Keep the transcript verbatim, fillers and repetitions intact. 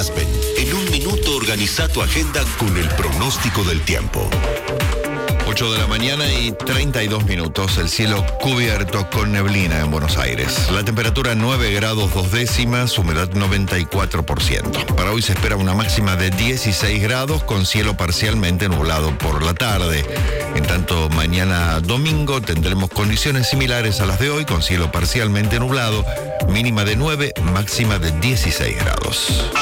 Aspen. En un minuto organiza tu agenda con el pronóstico del tiempo. ocho de la mañana y treinta y dos minutos, el cielo cubierto con neblina en Buenos Aires. La temperatura nueve grados dos décimas, humedad noventa y cuatro por ciento. Para hoy se espera una máxima de dieciséis grados con cielo parcialmente nublado por la tarde. En tanto, mañana domingo tendremos condiciones similares a las de hoy con cielo parcialmente nublado, mínima de nueve, máxima de dieciséis grados.